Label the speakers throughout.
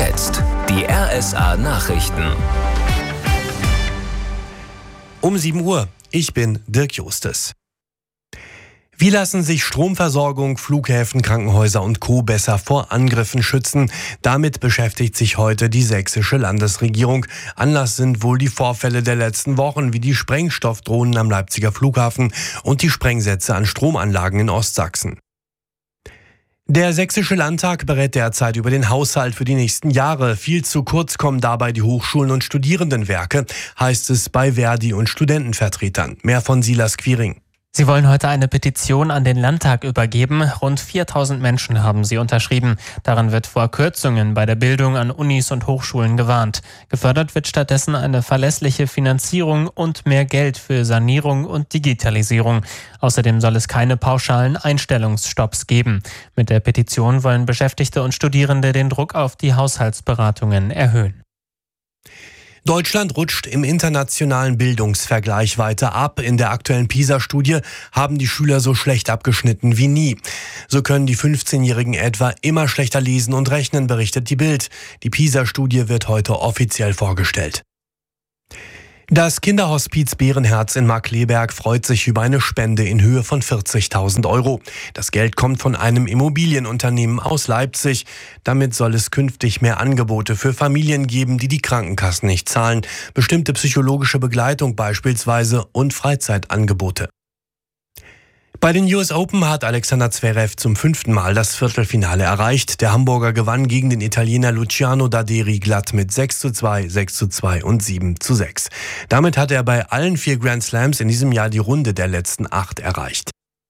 Speaker 1: jetzt die RSA Nachrichten.
Speaker 2: Um 7 Uhr. Ich bin Dirk Justes. Wie lassen sich Stromversorgung, Flughäfen, Krankenhäuser und Co. besser vor Angriffen schützen? Damit beschäftigt sich heute die sächsische Landesregierung. Anlass sind wohl die Vorfälle der letzten Wochen, wie die Sprengstoffdrohnen am Leipziger Flughafen und die Sprengsätze an Stromanlagen in Ostsachsen. Der Sächsische Landtag berät derzeit über den Haushalt für die nächsten Jahre. Viel zu kurz kommen dabei die Hochschulen und Studierendenwerke, heißt es bei Verdi und Studentenvertretern. Mehr von Silas Quiring.
Speaker 3: Sie wollen heute eine Petition an den Landtag übergeben. Rund 4.000 Menschen haben sie unterschrieben. Daran wird vor Kürzungen bei der Bildung an Unis und Hochschulen gewarnt. Gefördert wird stattdessen eine verlässliche Finanzierung und mehr Geld für Sanierung und Digitalisierung. Außerdem soll es keine pauschalen Einstellungsstopps geben. Mit der Petition wollen Beschäftigte und Studierende den Druck auf die Haushaltsberatungen erhöhen.
Speaker 2: Deutschland rutscht im internationalen Bildungsvergleich weiter ab. In der aktuellen PISA-Studie haben die Schüler so schlecht abgeschnitten wie nie. So können die 15-Jährigen etwa immer schlechter lesen und rechnen, berichtet die Bild. Die PISA-Studie wird heute offiziell vorgestellt. Das Kinderhospiz Bärenherz in Markkleeberg freut sich über eine Spende in Höhe von 40.000 Euro. Das Geld kommt von einem Immobilienunternehmen aus Leipzig. Damit soll es künftig mehr Angebote für Familien geben, die die Krankenkassen nicht zahlen. Bestimmte psychologische Begleitung beispielsweise und Freizeitangebote. Bei den US Open hat Alexander Zverev zum 5. Mal das Viertelfinale erreicht. Der Hamburger gewann gegen den Italiener Luciano Daderi glatt mit 6:2, 6:2 und 7:6. Damit hat er bei allen 4 Grand Slams in diesem Jahr die Runde der letzten 8 erreicht.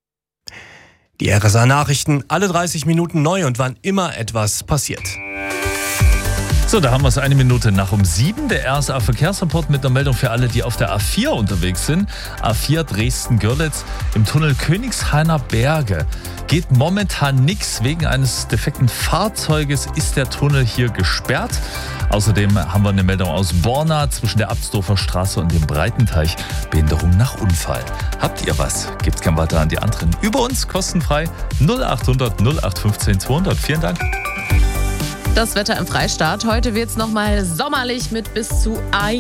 Speaker 2: Die RSA Nachrichten, alle 30 Minuten neu und wann immer etwas passiert.
Speaker 4: So, da haben wir es 1 Minute nach um 7. Der RSA Verkehrsreport mit einer Meldung für alle, die auf der A4 unterwegs sind. A4 Dresden-Görlitz im Tunnel Königshainer Berge. Geht momentan nichts. Wegen eines defekten Fahrzeuges ist der Tunnel hier gesperrt. Außerdem haben wir eine Meldung aus Borna zwischen der Absdorfer Straße und dem Breitenteich. Behinderung nach Unfall. Habt ihr was? Gibt's kein weiter an die anderen. Über uns kostenfrei 0800 0815 200. Vielen Dank.
Speaker 5: Das Wetter im Freistaat. Heute wird es nochmal sommerlich mit bis zu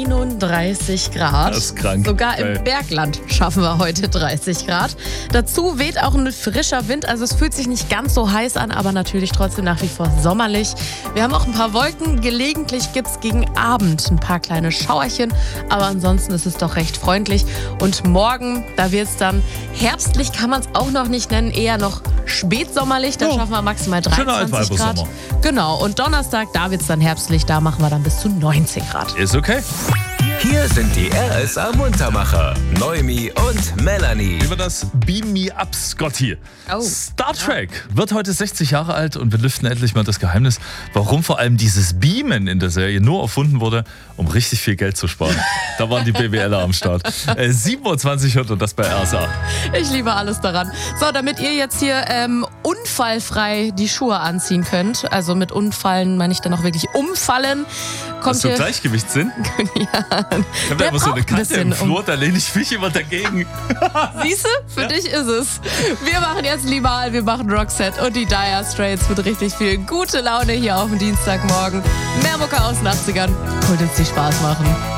Speaker 5: 31 Grad.
Speaker 4: Das ist krank.
Speaker 5: Sogar im Bergland schaffen wir heute 30 Grad. Dazu weht auch ein frischer Wind. Also es fühlt sich nicht ganz so heiß an, aber natürlich trotzdem nach wie vor sommerlich. Wir haben auch ein paar Wolken. Gelegentlich gibt es gegen Abend ein paar kleine Schauerchen. Aber ansonsten ist es doch recht freundlich. Und morgen, da wird es dann herbstlich, kann man es auch noch nicht nennen. Eher noch spätsommerlich. Da schaffen wir maximal 23 Grad. Genau. Und Donnerstag, da wird es dann herbstlich, da machen wir dann bis zu 19 Grad.
Speaker 4: Ist okay.
Speaker 1: Hier sind die RSA Muntermacher, Noemi und Melanie.
Speaker 4: Über das Beam Me Up, Scotty.
Speaker 5: Oh.
Speaker 4: Star Trek wird heute 60 Jahre alt und wir lüften endlich mal das Geheimnis, warum vor allem dieses Beamen in der Serie nur erfunden wurde, um richtig viel Geld zu sparen. Da waren die BWLer am Start. 7:20 Uhr hört und das bei RSA.
Speaker 5: Ich liebe alles daran. So, damit ihr jetzt hier unfallfrei die Schuhe anziehen könnt, also mit Unfallen meine ich dann auch wirklich umfallen, kommt
Speaker 4: Hast du Gleichgewichtssinn?
Speaker 5: Ja.
Speaker 4: Ich habe ja immer so eine Kante im Flur, da lehne ich mich immer dagegen.
Speaker 5: Siehst du? Für dich ist es. Wir machen jetzt Limal, wir machen Roxette und die Dire Straits mit richtig viel gute Laune hier auf dem Dienstagmorgen. Mehr Mucke aus den 80ern. Holt uns die Spaß machen.